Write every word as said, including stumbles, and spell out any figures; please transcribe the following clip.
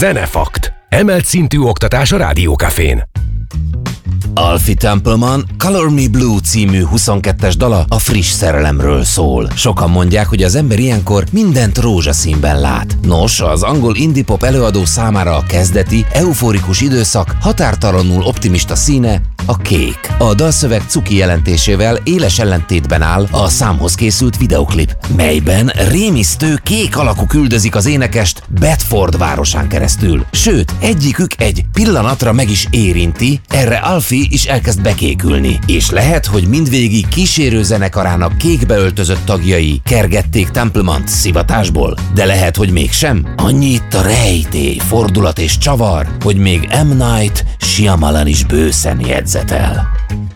Zenefakt. Emelt szintű oktatás a Rádiókafén. Alfie Templeman Color Me Blue című huszonkettes dala a friss szerelemről szól. Sokan mondják, hogy az ember ilyenkor mindent rózsaszínben lát. Nos, az angol indie pop előadó számára a kezdeti, euforikus időszak határtalanul optimista színe a kék. A dalszöveg cuki jelentésével éles ellentétben áll a számhoz készült videoklip, melyben rémisztő kék alakuk üldözik az énekest Bedford városán keresztül. Sőt, egyikük egy pillanatra meg is érinti, erre Alfie is elkezd bekékülni. És lehet, hogy mindvégig kísérő zenekarának kékbe öltözött tagjai kergették Templemant szivatásból, de lehet, hogy mégsem. Annyi itt a rejtély, fordulat és csavar, hogy még M. Night Shyamalan is bőszen jegyzetel.